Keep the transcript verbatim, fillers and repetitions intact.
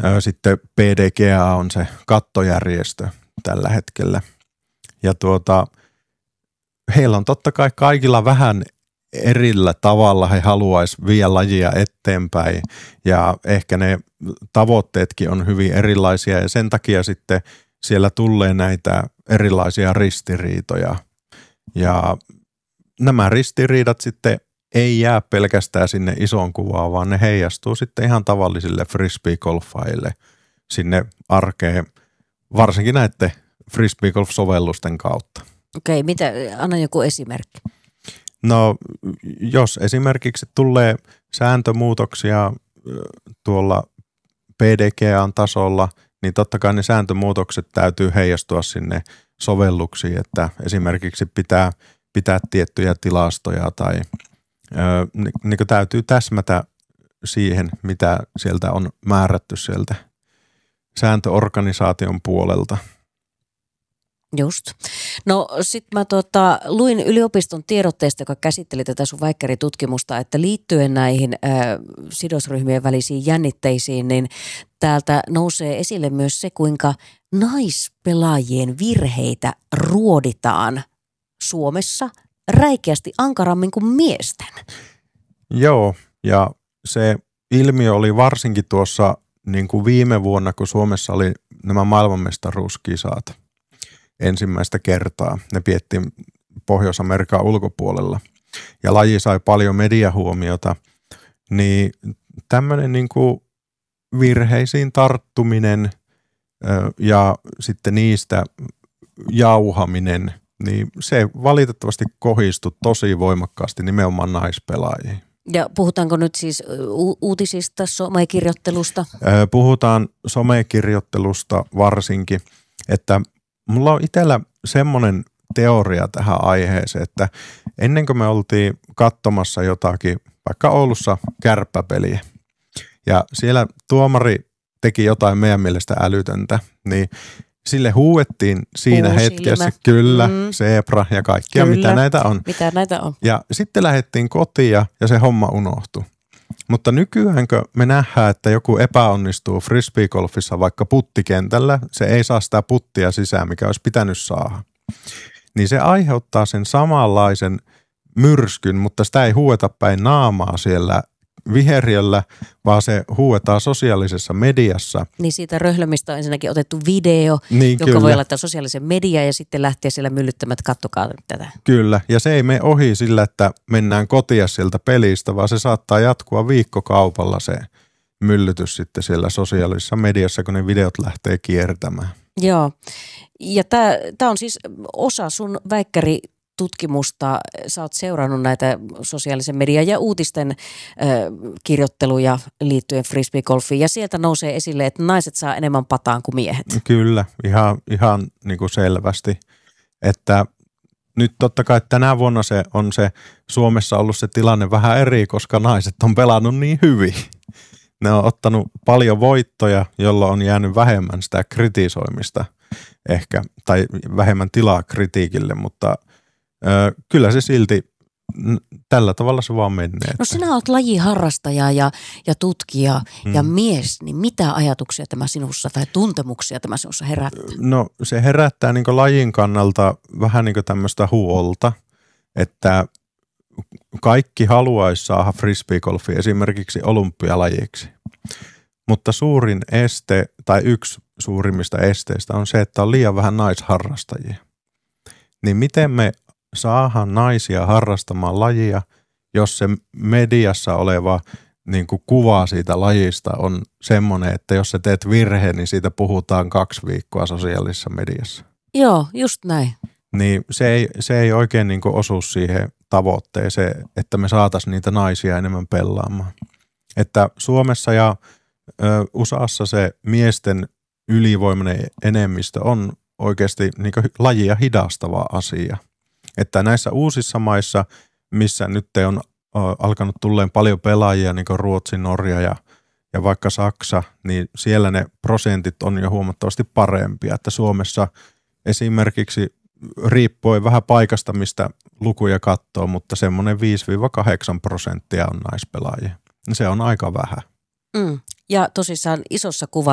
Sitten P D G A on se kattojärjestö tällä hetkellä. Ja tuota, heillä on totta kai kaikilla vähän erillä tavalla he haluaisi viedä lajia eteenpäin ja ehkä ne tavoitteetkin on hyvin erilaisia ja sen takia sitten siellä tulee näitä erilaisia ristiriitoja ja nämä ristiriidat sitten ei jää pelkästään sinne isoon kuvaan, vaan ne heijastuu sitten ihan tavallisille frisbeegolfaille sinne arkeen, varsinkin näiden frisbeegolf-sovellusten kautta. Okei, mitä, anna joku esimerkki. No, jos esimerkiksi tulee sääntömuutoksia tuolla P D G A:n tasolla, niin totta kai ne sääntömuutokset täytyy heijastua sinne sovelluksiin, että esimerkiksi pitää pitää tiettyjä tilastoja tai ö, niin kuin täytyy täsmätä siihen, mitä sieltä on määrätty sieltä sääntöorganisaation puolelta. Just. No sit mä tota, luin yliopiston tiedotteesta, joka käsitteli tätä sun väikkäritutkimusta, että liittyen näihin ä, sidosryhmien välisiin jännitteisiin, niin täältä nousee esille myös se, kuinka naispelaajien virheitä ruoditaan Suomessa räikeästi ankarammin kuin miesten. Joo, ja se ilmiö oli varsinkin tuossa niin kuin viime vuonna, kun Suomessa oli nämä maailmanmestaruuskisat ensimmäistä kertaa. Ne piettiin Pohjois-Amerikan ulkopuolella ja laji sai paljon mediahuomiota, niin tämmöinen niin kuin virheisiin tarttuminen ja sitten niistä jauhaminen, niin se valitettavasti kohdistui tosi voimakkaasti nimenomaan naispelaajiin. Ja puhutaanko nyt siis u- uutisista, somekirjoittelusta? Puhutaan somekirjoittelusta varsinkin, että mulla on itsellä semmoinen teoria tähän aiheeseen, että ennen kuin me oltiin katsomassa jotakin, vaikka Oulussa kärppäpeliä, ja siellä tuomari teki jotain meidän mielestä älytöntä, niin sille huuettiin siinä Puusilmä. hetkessä, kyllä, mm. zebra ja kaikkia, kyllä. mitä näitä on. Mitä näitä on. Ja sitten lähdettiin kotiin ja, ja se homma unohtui. Mutta nykyäänkö me nähdään, että joku epäonnistuu frisbeegolfissa vaikka puttikentällä, se ei saa sitä puttia sisään, mikä olisi pitänyt saada. Niin se aiheuttaa sen samanlaisen myrskyn, mutta sitä ei huueta päin naamaa siellä viheriöllä, vaan se huuetaan sosiaalisessa mediassa. Niin siitä röhlömistä on ensinnäkin otettu video, niin, joka kyllä. voi laittaa sosiaalisen median ja sitten lähteä siellä myllyttämät, kattokaa tätä. Kyllä, ja se ei mene ohi sillä, että mennään kotia sieltä pelistä, vaan se saattaa jatkua viikkokaupalla se myllytys sitten siellä sosiaalisessa mediassa, kun ne videot lähtee kiertämään. Joo, ja tämä on siis osa sun väikkäri tutkimusta. Sä oot seurannut näitä sosiaalisen median ja uutisten ö, kirjoitteluja liittyen frisbeegolfiin ja sieltä nousee esille, että naiset saa enemmän pataan kuin miehet. Kyllä, ihan, ihan niin kuin selvästi, että nyt totta kai tänä vuonna se on se Suomessa ollut se tilanne vähän eri, koska naiset on pelannut niin hyvin. Ne on ottanut paljon voittoja, jolloin on jäänyt vähemmän sitä kritisoimista ehkä, tai vähemmän tilaa kritiikille, mutta Ö, kyllä se silti, tällä tavalla se vaan menee. No sinä olet lajiharrastaja ja, ja tutkija hmm. ja mies, niin mitä ajatuksia tämä sinussa tai tuntemuksia tämä sinussa herättää? No se herättää niin kuin lajin kannalta vähän niin kuin tämmöistä huolta, että kaikki haluaisi saada frisbeegolfi esimerkiksi olympialajiksi, mutta suurin este tai yksi suurimmista esteistä on se, että on liian vähän naisharrastajia. Niin miten me saadaan naisia harrastamaan lajia, jos se mediassa oleva niin kuin kuva siitä lajista on semmoinen, että jos sä teet virheen, niin siitä puhutaan kaksi viikkoa sosiaalisessa mediassa. Joo, just näin. Niin se ei, se ei oikein niin kuin osu siihen tavoitteeseen, että me saataisiin niitä naisia enemmän pelaamaan. Että Suomessa ja ö, U S A:ssa se miesten ylivoimainen enemmistö on oikeasti niin kuin lajia hidastava asia. Että näissä uusissa maissa, missä nyt on alkanut tulleen paljon pelaajia, niin kuin Ruotsi, Norja ja, ja vaikka Saksa, niin siellä ne prosentit on jo huomattavasti parempia. Että Suomessa esimerkiksi riippuen vähän paikasta, mistä lukuja katsoo, mutta semmoinen viisi kahdeksan prosenttia on naispelaajia. Se on aika vähän. Mm. Ja tosissaan isossa kuvassa